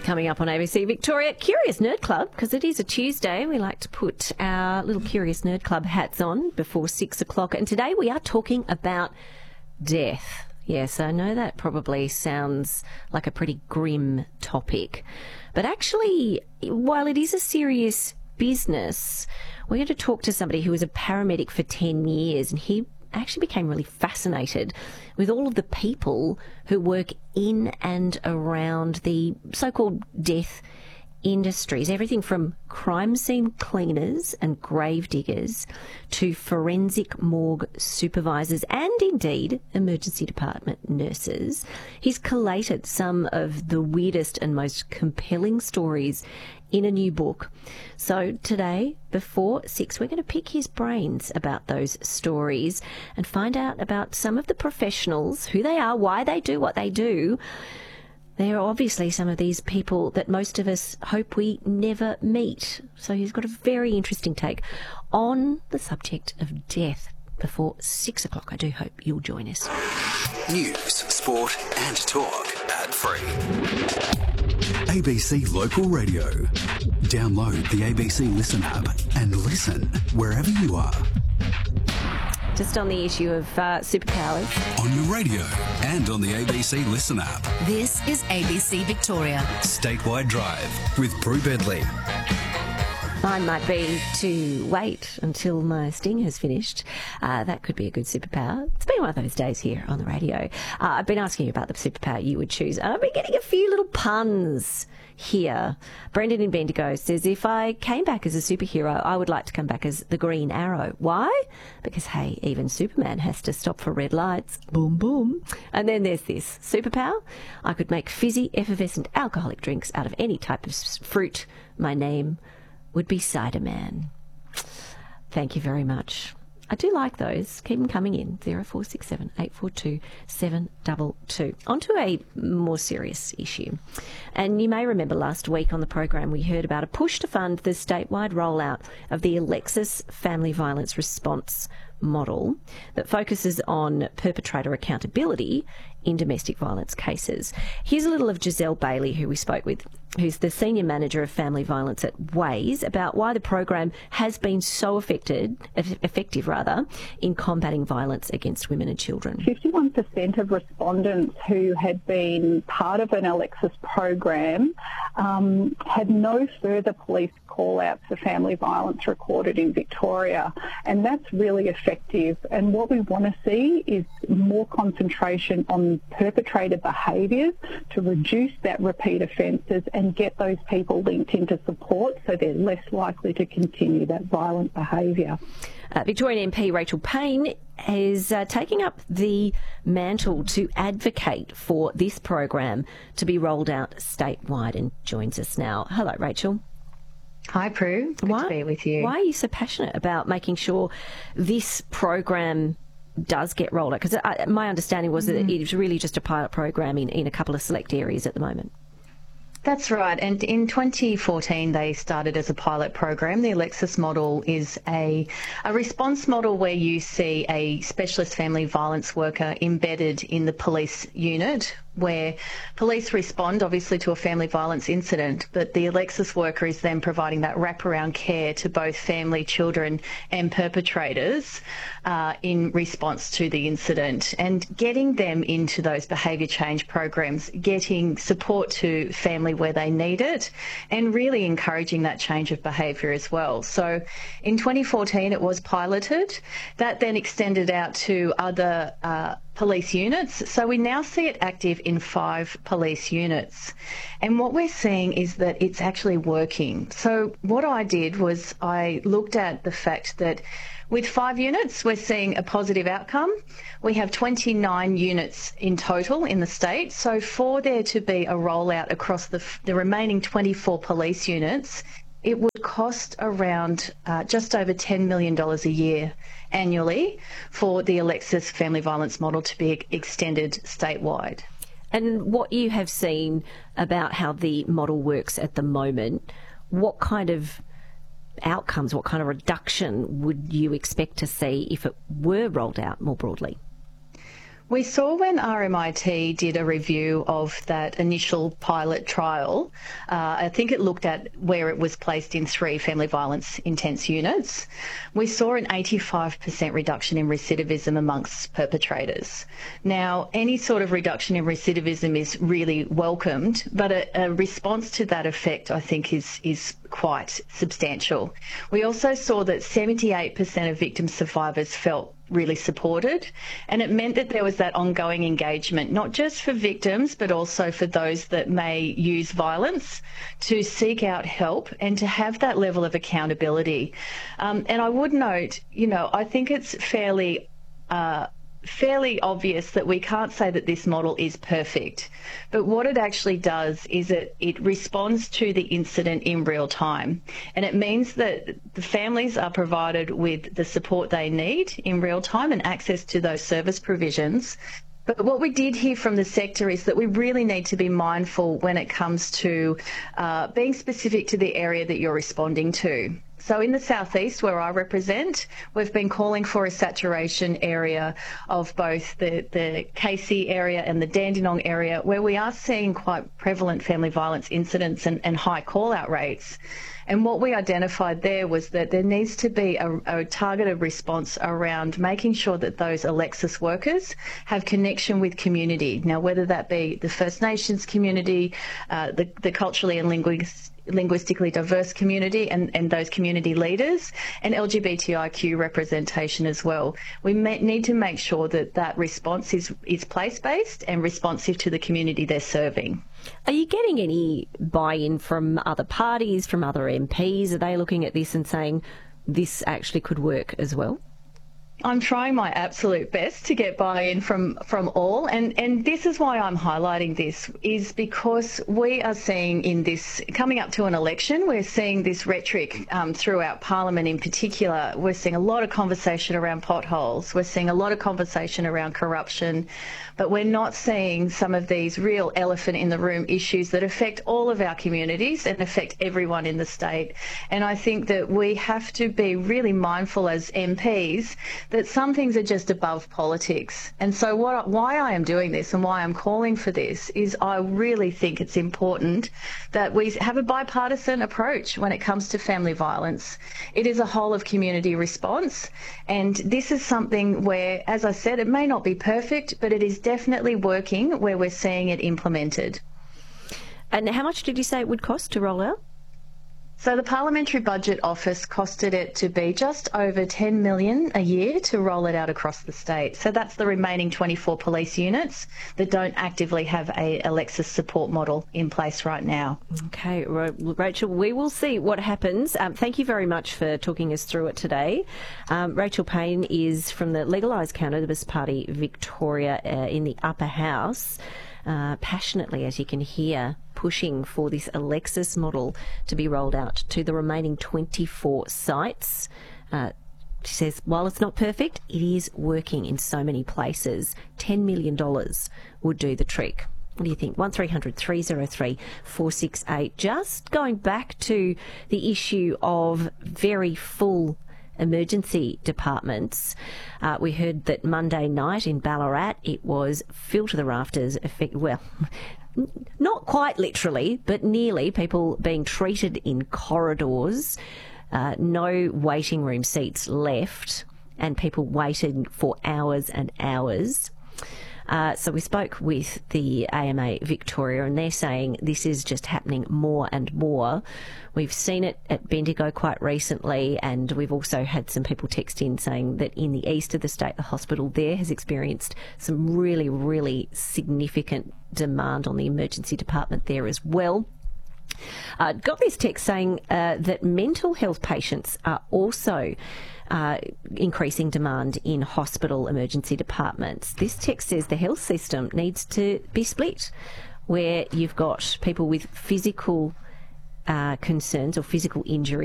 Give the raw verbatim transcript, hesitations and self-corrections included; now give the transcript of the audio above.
Coming up on A B C Victoria, Curious Nerd Club, because it is a Tuesday. We like to put our little Curious Nerd Club hats on before six o'clock. And today we are talking about death. Yes, I know that probably sounds like a pretty grim topic. But actually, while it is a serious business, we're going to talk to somebody who was a paramedic for ten years, and he actually became really fascinated with all of the people who work in and around the so-called death industries, everything from crime scene cleaners and grave diggers to forensic morgue supervisors and indeed emergency department nurses. He's collated some of the weirdest and most compelling stories in a new book. So today, before six, we're going to pick his brains about those stories and find out about some of the professionals, who they are, why they do what they do. There are obviously some of these people that most of us hope we never meet. So he's got a very interesting take on the subject of death before six o'clock. I do hope you'll join us. News, sport and talk ad-free. A B C Local Radio. Download the A B C Listen app and listen wherever you are. Just on the issue of uh, superpowers. On your radio and on the A B C Listen app. This is A B C Victoria. Statewide Drive with Prue Bedley. Mine might be to wait until my sting has finished. Uh, that could be a good superpower. It's been one of those days here on the radio. Uh, I've been asking you about the superpower you would choose, and I've been getting a few little puns here. Brendan in Bendigo says, if I came back as a superhero, I would like to come back as the Green Arrow. Why? Because, hey, even Superman has to stop for red lights. Boom, boom. And then there's this superpower. I could make fizzy, effervescent alcoholic drinks out of any type of fruit. My name would be Cider Man. Thank you very much. I do like those. Keep them coming in. zero four six seven, eight four two, seven two two. On to a more serious issue. And you may remember last week on the program we heard about a push to fund the statewide rollout of the Alexis Family Violence Response model that focuses on perpetrator accountability in domestic violence cases. Here's a little of Giselle Bailey, who we spoke with, who's the Senior Manager of Family Violence at Ways, about why the program has been so affected, effective rather, in combating violence against women and children. fifty-one percent of respondents who had been part of an Alexis program um, had no further police call-outs for family violence recorded in Victoria, and that's really effective. And what we want to see is more concentration on perpetrator behaviours to reduce that repeat offences and get those people linked into support so they're less likely to continue that violent behaviour. Uh, Victorian M P Rachel Payne is uh, taking up the mantle to advocate for this program to be rolled out statewide and joins us now. Hello, Rachel. Hi, Prue. Good why, to be with you. Why are you so passionate about making sure this program does get rolled out? Because my understanding was mm. that it's really just a pilot program in, in a couple of select areas at the moment. That's right. And in twenty fourteen, they started as a pilot program. The Alexis model is a, a response model where you see a specialist family violence worker embedded in the police unit, where police respond obviously to a family violence incident, but the Alexis worker is then providing that wraparound care to both family, children and perpetrators uh, in response to the incident, and getting them into those behaviour change programs, getting support to family where they need it, and really encouraging that change of behaviour as well. So in twenty fourteen it was piloted. That then extended out to other uh, police units. So we now see it active in five police units. And what we're seeing is that it's actually working. So what I did was I looked at the fact that with five units, we're seeing a positive outcome. We have twenty-nine units in total in the state. So for there to be a rollout across the, the remaining twenty-four police units, it would cost around uh, just over ten million dollars a year annually for the Alexis family violence model to be extended statewide. And what you have seen about how the model works at the moment, what kind of outcomes, what kind of reduction would you expect to see if it were rolled out more broadly? We saw when R M I T did a review of that initial pilot trial, uh, I think it looked at where it was placed in three family violence intense units. We saw an eighty-five percent reduction in recidivism amongst perpetrators. Now, any sort of reduction in recidivism is really welcomed, but a, a response to that effect, I think, is, is quite substantial. We also saw that seventy-eight percent of victim survivors felt really supported, and it meant that there was that ongoing engagement, not just for victims but also for those that may use violence, to seek out help and to have that level of accountability. Um, and I would note, you know, I think it's fairly uh, fairly obvious that we can't say that this model is perfect, but what it actually does is it, it responds to the incident in real time, and it means that the families are provided with the support they need in real time and access to those service provisions. But what we did hear from the sector is that we really need to be mindful when it comes to uh, being specific to the area that you're responding to. So in the southeast, where I represent, we've been calling for a saturation area of both the, the Casey area and the Dandenong area, where we are seeing quite prevalent family violence incidents and, and high call-out rates. And what we identified there was that there needs to be a, a targeted response around making sure that those Alexis workers have connection with community. Now, whether that be the First Nations community, uh, the, the culturally and linguistically linguistically diverse community and, and those community leaders, and L G B T I Q representation as well. We may, need to make sure that that response is, is place-based and responsive to the community they're serving. Are you getting any buy-in from other parties, from other M Ps? Are they looking at this and saying this actually could work as well? I'm trying my absolute best to get buy-in from, from all, and, and this is why I'm highlighting this, is because we are seeing in this, coming up to an election, we're seeing this rhetoric um, throughout Parliament in particular. We're seeing a lot of conversation around potholes, we're seeing a lot of conversation around corruption, but we're not seeing some of these real elephant in the room issues that affect all of our communities and affect everyone in the state. And I think that we have to be really mindful as M Ps that some things are just above politics. And so what, why I am doing this and why I'm calling for this is I really think it's important that we have a bipartisan approach when it comes to family violence. It is a whole of community response, and this is something where, as I said, it may not be perfect, but it is definitely working where we're seeing it implemented. And how much did you say it would cost to roll out? So the Parliamentary Budget Office costed it to be just over ten million dollars a year to roll it out across the state. So that's the remaining twenty-four police units that don't actively have a Alexis support model in place right now. Okay, Rachel, we will see what happens. Um, thank you very much for talking us through it today. Um, Rachel Payne is from the Legalised Cannabis Party Victoria uh, in the Upper House. Uh, passionately, as you can hear, pushing for this Alexis model to be rolled out to the remaining twenty-four sites. Uh, she says, while it's not perfect, it is working in so many places. ten million dollars would do the trick. What do you think? one three hundred three oh three four six eight. Just going back to the issue of very full emergency departments. Uh, we heard that Monday night in Ballarat it was filled to the rafters. Effect, well, not quite literally, but nearly. People being treated in corridors, uh, no waiting room seats left, and people waiting for hours and hours. Uh, so we spoke with the A M A Victoria, and they're saying this is just happening more and more. We've seen it at Bendigo quite recently, and we've also had some people text in saying that in the east of the state, the hospital there has experienced some really, really significant demand on the emergency department there as well. Uh, got this text saying uh, that mental health patients are also uh, increasing demand in hospital emergency departments. This text says the health system needs to be split, where you've got people with physical uh, concerns or physical injuries